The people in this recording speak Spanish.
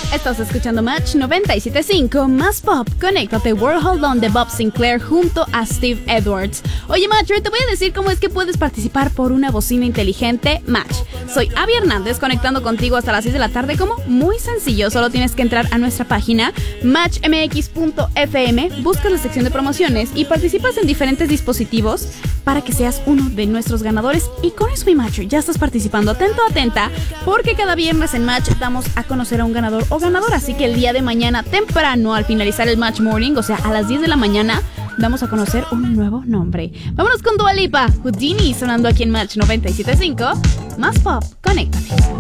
Estás escuchando Match 97.5, más pop. Conéctate, World Hold On de Bob Sinclair junto a Steve Edwards. Oye, Matcher, te voy a decir cómo es que puedes participar por una bocina inteligente Match. Soy Abby Hernández, conectando contigo hasta las 6 de la tarde. Como muy sencillo, solo tienes que entrar a nuestra página matchmx.fm, buscas la sección de promociones y participas en diferentes dispositivos para que seas uno de nuestros ganadores. Y con eso, mi Matcher, ya estás participando. Atento, atenta, porque cada viernes en Match damos a conocer a un ganador o ganadora. Así que el día de mañana temprano, al finalizar el Match Morning, o sea, a las 10 de la mañana, damos a conocer un nuevo nombre. Vámonos con Dua Lipa, Houdini, sonando aquí en Match 97.5. Más pop, conéctate.